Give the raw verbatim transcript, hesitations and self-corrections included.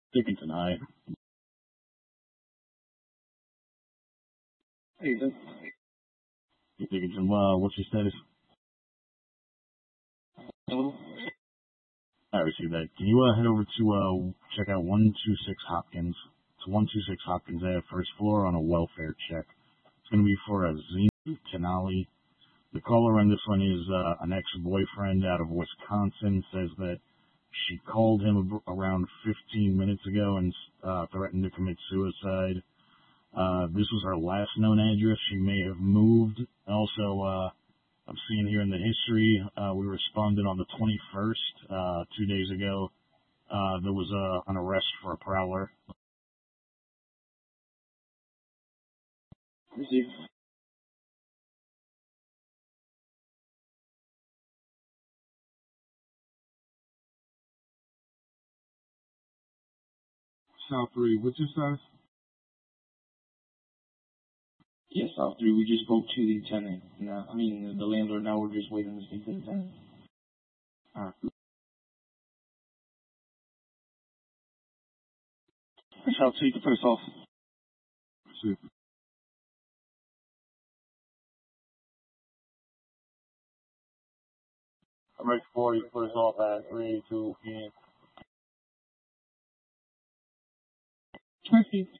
Taking tonight. Hey, Ethan. You taking some, uh, what's your status? Hello? I received that. Can you, uh, head over to, uh, check out one two six Hopkins? It's one two six Hopkins Ave, first floor on a welfare check. It's gonna be for a Zena Tenali. The caller on this one is, uh, an ex-boyfriend out of Wisconsin, says that she called him ab- around fifteen minutes ago and, uh, threatened to commit suicide. Uh, this was her last known address. She may have moved. Also, uh, I'm seeing here in the history, uh, we responded on the twenty-first, uh, two days ago. Uh, there was uh, an arrest for a prowler. Receive. South three, what's your status? Yes, South three, we just spoke to the tenant. Now, I mean, the landlord, now we're just waiting to speak to the tenant. Alright. South two, you can put us off. Receive. I'm ready for you to put us off at three, two, p m. Thank you.